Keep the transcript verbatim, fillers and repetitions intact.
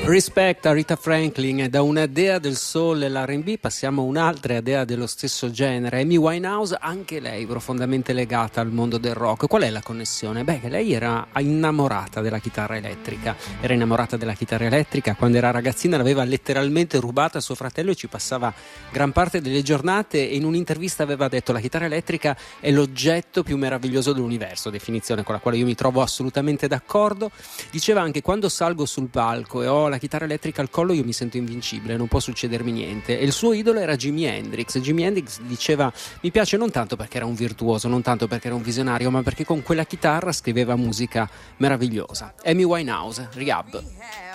Respect a Rita Franklin, e da una dea del soul e l'R and B passiamo a un'altra dea dello stesso genere, Amy Winehouse, anche lei profondamente legata al mondo del rock. Qual è la connessione? Beh, che lei era innamorata della chitarra elettrica, era innamorata della chitarra elettrica, quando era ragazzina l'aveva letteralmente rubata a suo fratello e ci passava gran parte delle giornate, e in un'intervista aveva detto: la chitarra elettrica è l'oggetto più meraviglioso dell'universo, definizione con la quale io mi trovo assolutamente d'accordo. Diceva anche: quando salgo sul palco e ho la chitarra elettrica al collo io mi sento invincibile, non può succedermi niente. E il suo idolo era Jimi Hendrix. Jimi Hendrix diceva: mi piace non tanto perché era un virtuoso, non tanto perché era un visionario, ma perché con quella chitarra scriveva musica meravigliosa. Amy Winehouse, Rehab.